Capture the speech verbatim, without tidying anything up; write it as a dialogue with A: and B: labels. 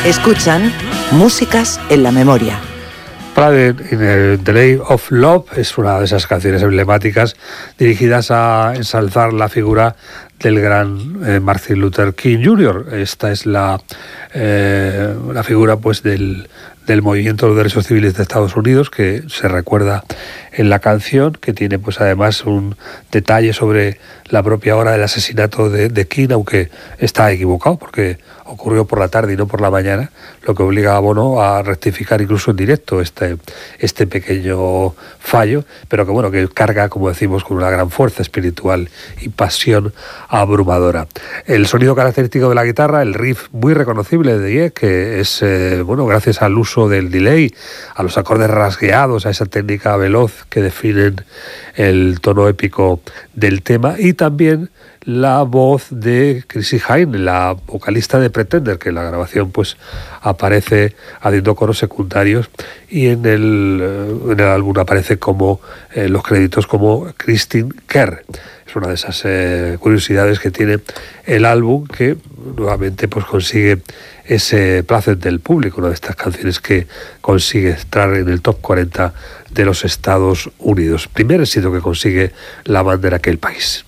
A: Escuchan Músicas en la Memoria.
B: Parade in the Name of Love es una de esas canciones emblemáticas dirigidas a ensalzar la figura del gran eh, Martin Luther King junior Esta es la, eh, la figura pues del, del movimiento de los derechos civiles de Estados Unidos, que se recuerda en la canción, que tiene pues además un detalle sobre la propia hora del asesinato de, de King, aunque está equivocado porque ocurrió por la tarde y no por la mañana, lo que obliga a Bono a rectificar incluso en directo este, este pequeño fallo, pero que bueno, que carga, como decimos, con una gran fuerza espiritual y pasión abrumadora. El sonido característico de la guitarra, el riff muy reconocible de Die, que es, eh, bueno, gracias al uso del delay, a los acordes rasgueados, a esa técnica veloz que definen el tono épico del tema, y también la voz de Chrissie Hynde, la vocalista de Pretender, que en la grabación pues aparece haciendo coros secundarios, y en el, en el álbum aparece como eh, los créditos como Christine Kerr. Es una de esas eh, curiosidades que tiene el álbum, que nuevamente pues consigue ese placer del público, una de estas canciones que consigue entrar en el top cuarenta de los Estados Unidos. Primer éxito que consigue la banda en aquel país.